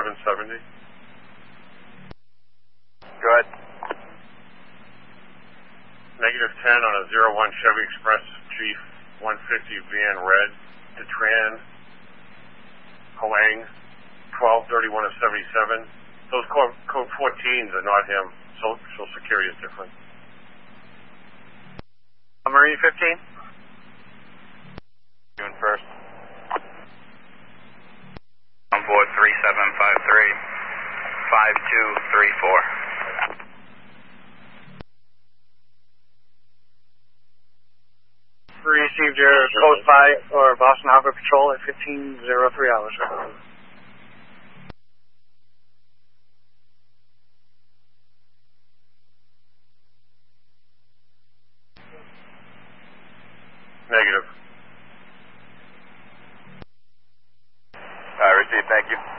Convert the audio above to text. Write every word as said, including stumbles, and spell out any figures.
seven seventy. Go ahead. Negative ten on a zero one Chevy Express G one fifty van red to Tran, Hoang, twelve thirty-one of seventy-seven. Those code, code fourteens are not him. So, Social Security is different. Marine fifteen. Doing first. On board three seven five three, five two three four. Received your code five for Boston Harbor Patrol at fifteen oh three hours. Negative. Uh, received, thank you.